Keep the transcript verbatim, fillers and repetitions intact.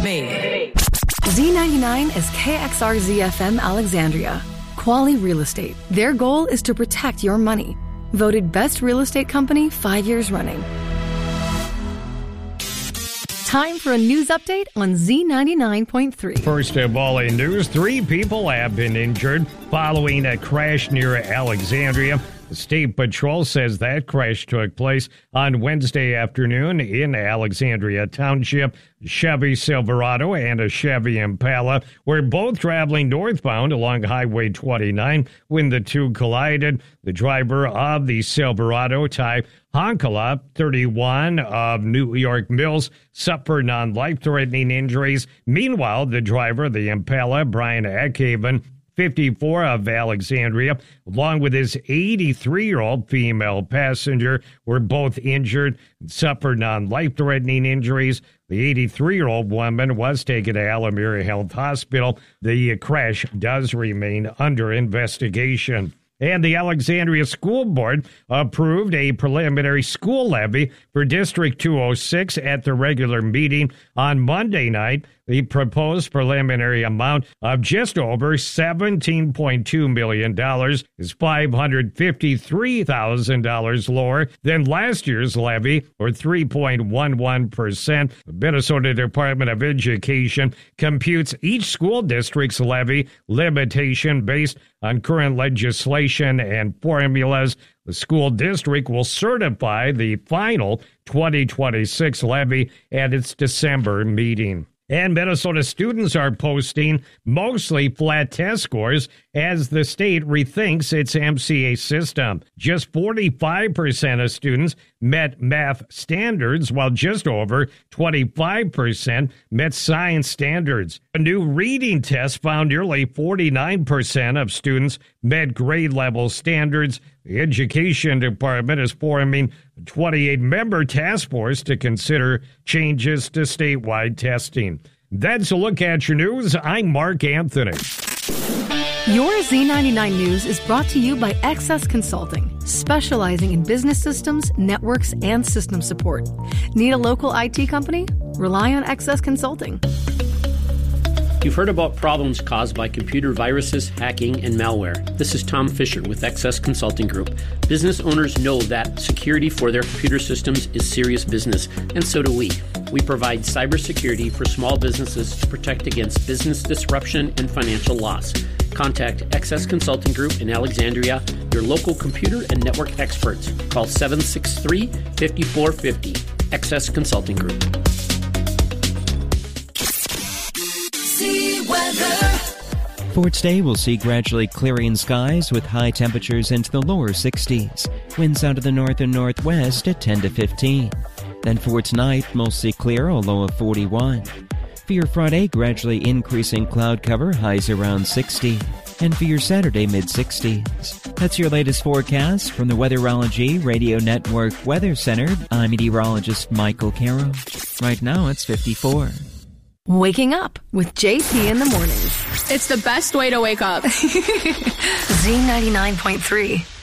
Me. Z ninety-nine is K X R Z F M Alexandria. Quali Real Estate. Their goal is to protect your money. Voted best real estate company five years running. Time for a news update on Z ninety-nine point three. First of all, in news, three people have been injured following a crash near Alexandria. The State Patrol says that crash took place on Wednesday afternoon in Alexandria Township. A Chevy Silverado and a Chevy Impala were both traveling northbound along Highway twenty-nine when the two collided. The driver of the Silverado, Ty Honkala, thirty-one, of New York Mills, suffered non-life-threatening injuries. Meanwhile, the driver of the Impala, Brian Eckhaven, fifty-four, of Alexandria, along with his eighty-three-year-old female passenger, were both injured and suffered non-life-threatening injuries. The eighty-three-year-old woman was taken to Alameda Health Hospital. The crash does remain under investigation. And the Alexandria School Board approved a preliminary school levy for District two oh six at the regular meeting on Monday night. The proposed preliminary amount of just over seventeen point two million dollars is five hundred fifty-three thousand dollars lower than last year's levy, or three point one one percent. The Minnesota Department of Education computes each school district's levy limitation based on current legislation and formulas. The school district will certify the final twenty twenty-six levy at its December meeting. And Minnesota students are posting mostly flat test scores as the state rethinks its M C A system. Just forty-five percent of students met math standards, while just over twenty-five percent met science standards. A new reading test found nearly forty-nine percent of students met grade level standards. The Education Department is forming a twenty-eight member task force to consider changes to statewide testing. That's a look at your news. I'm Mark Anthony. Your Z ninety-nine News is brought to you by Access Consulting, specializing in business systems, networks, and system support. Need a local I T company? Rely on Access Consulting. You've heard about problems caused by computer viruses, hacking, and malware. This is Tom Fisher with Access Consulting Group. Business owners know that security for their computer systems is serious business, and so do we. We provide cybersecurity for small businesses to protect against business disruption and financial loss. Contact Access Consulting Group in Alexandria, your local computer and network experts. Call seven six three, five four five zero. Access Consulting Group. For today, we'll see gradually clearing skies with high temperatures into the lower sixties. Winds out of the north and northwest at ten to fifteen. Then for tonight, mostly clear, a low of forty-one. For your Friday, gradually increasing cloud cover, highs around sixty. And for your Saturday, mid-sixties. That's your latest forecast from the Weatherology Radio Network Weather Center. I'm meteorologist Michael Caro. Right now, it's fifty-four. Waking up with J P in the mornings. It's the best way to wake up. Z ninety-nine point three.